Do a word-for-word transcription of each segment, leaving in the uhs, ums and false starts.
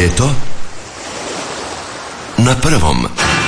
Ljeto na prvom.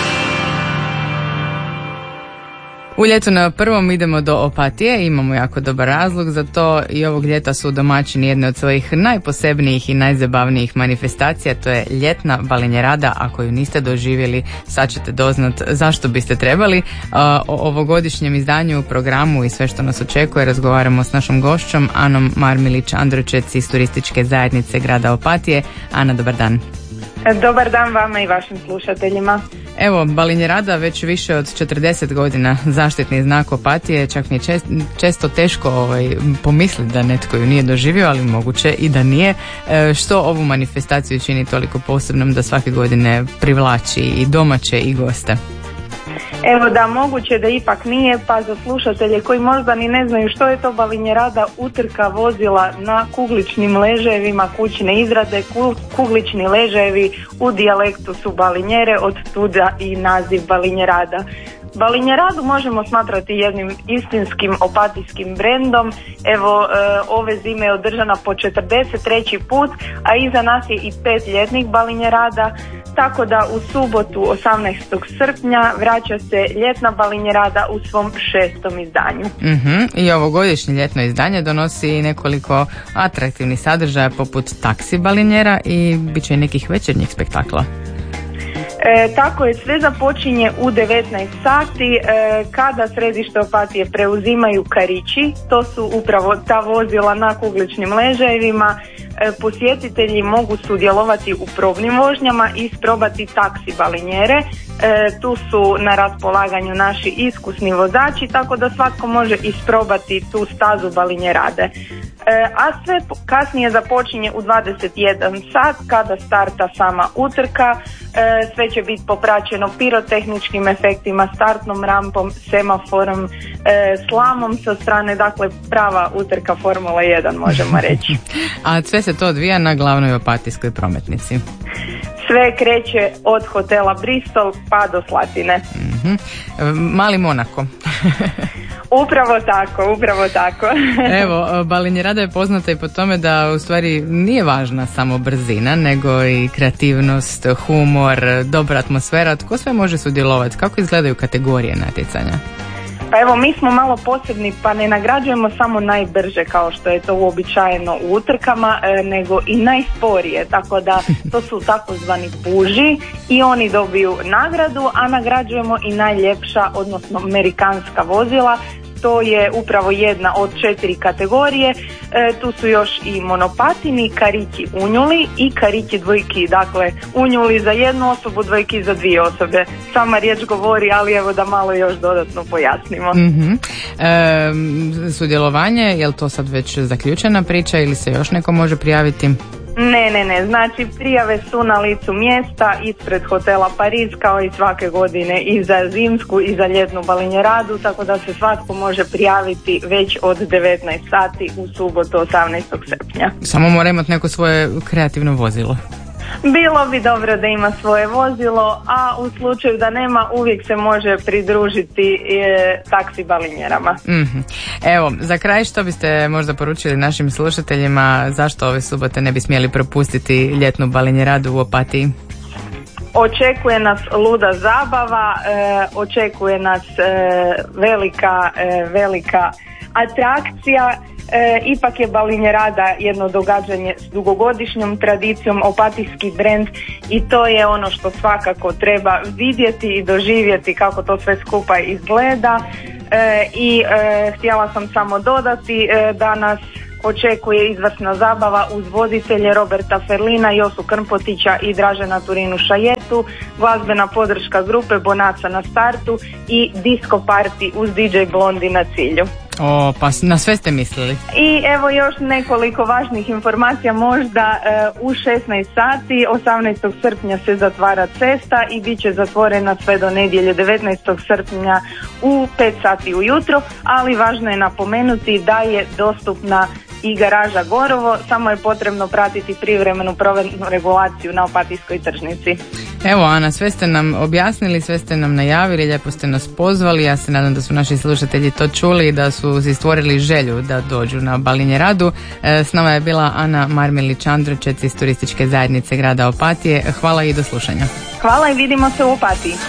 U ljetu na prvom idemo do Opatije, imamo jako dobar razlog za to i ovog ljeta su domaćini jedne od svojih najposebnijih i najzabavnijih manifestacija, to je ljetna balinjerada. Ako ju niste doživjeli, sad ćete doznat zašto biste trebali. O ovogodišnjem izdanju, programu i sve što nas očekuje razgovaramo s našom gošćom Anom Marmilić-Andrčec iz turističke zajednice grada Opatije. Ana, dobar dan. Dobar dan vama i vašim slušateljima. Evo, balinjerada već više od četrdeset godina zaštitni znak Opatije, čak mi je čest, često teško ovaj, pomisliti da netko ju nije doživio, ali moguće i da nije. E, što ovu manifestaciju čini toliko posebnom da svake godine privlači i domaće i goste? Evo da, moguće da ipak nije, pa za slušatelje koji možda ni ne znaju što je to balinjerada, utrka vozila na kugličnim ležajevima kućne izrade. Kuglični ležajevi u dijalektu su balinjere, od tuda i naziv balinjerada. Balinjeradu možemo smatrati jednim istinskim opatijskim brendom. Evo, e, ove zime je održana po četrdeset treći put, a iza nas je i pet ljetnih balinjerada, tako da u subotu osamnaestog srpnja vraća se ljetna balinjerada u svom šestom izdanju. Mm-hmm. I ovogodišnje ljetno izdanje donosi nekoliko atraktivnih sadržaja poput taksi balinjera i bit će i nekih večernjih spektakla. E, tako je, sve započinje u devetnaest sati e, kada središte Opatije preuzimaju karići, to su upravo ta vozila na kugličnim ležajevima. E, posjetitelji mogu sudjelovati u probnim vožnjama i isprobati taksi balinjere. E, tu su na raspolaganju naši iskusni vozači, tako da svatko može isprobati tu stazu balinjerade. E, a sve kasnije započinje u dvadeset jedan sat kada starta sama utrka. E, sve će biti popraćeno pirotehničkim efektima, startnom rampom, semaforom, e, slamom sa strane, dakle prava utrka Formula jedan možemo reći. A sve se to odvija na glavnoj opatijskoj prometnici. Sve kreće od hotela Bristol pa do Slatine. Mm-hmm. Mali Monako. Upravo tako, upravo tako. Evo, balinjerada je poznata i po tome da u stvari nije važna samo brzina, nego i kreativnost, humor, dobra atmosfera. Tko sve može sudjelovati? Kako izgledaju kategorije natjecanja? Pa evo, mi smo malo posebni, pa ne nagrađujemo samo najbrže kao što je to uobičajeno u utrkama, e, nego i najsporije, tako da to su takozvani puži i oni dobiju nagradu, a nagrađujemo i najljepša, odnosno amerikanska vozila. To je upravo jedna od četiri kategorije. E, tu su još i monopatini, karići unjuli i karići dvojki. Dakle, unjuli za jednu osobu, dvojki za dvije osobe. Sama riječ govori, ali evo da malo još dodatno pojasnimo. Mm-hmm. E, sudjelovanje, je li to sad već zaključena priča ili se još neko može prijaviti? Ne, ne, ne, znači prijave su na licu mjesta ispred hotela Pariz kao i svake godine i za zimsku i za ljetnu balinjeradu, tako da se svatko može prijaviti već od devetnaest sati u subotu osamnaestog srpnja. Samo mora imati neko svoje kreativno vozilo. Bilo bi dobro da ima svoje vozilo, a u slučaju da nema uvijek se može pridružiti e, taksi balinjerama. Mm-hmm. Evo, za kraj što biste možda poručili našim slušateljima, zašto ove subote ne bi smjeli propustiti ljetnu balinjeradu u Opatiji? Očekuje nas luda zabava, e, očekuje nas e, velika, e, velika atrakcija. E, ipak je balinjerada jedno događanje s dugogodišnjom tradicijom, opatijski brend, i to je ono što svakako treba vidjeti i doživjeti kako to sve skupa izgleda. E, i e, htjela sam samo dodati e, da nas očekuje izvrsna zabava uz voditelje Roberta Ferlina, Josu Krmpotića i Dražena Turinu Šajetu, glazbena podrška grupe Bonaca na startu i disco party uz D J Blondi na cilju. O, pa na sve ste mislili. I evo još nekoliko važnih informacija možda. E, u šesnaest sati osamnaestog srpnja se zatvara cesta i bit će zatvorena sve do nedjelje devetnaestog srpnja u pet sati ujutro, ali važno je napomenuti da je dostupna i garaža Gorovo, samo je potrebno pratiti privremenu provedbenu regulaciju na Opatijskoj tržnici. Evo Ana, sve ste nam objasnili, sve ste nam najavili, lijepo ste nas pozvali, ja se nadam da su naši slušatelji to čuli i da su si stvorili želju da dođu na Balinje Radu. S nama je bila Ana Marmilić-Andročec iz Turističke zajednice grada Opatije. Hvala i do slušanja. Hvala i vidimo se u Opatiji.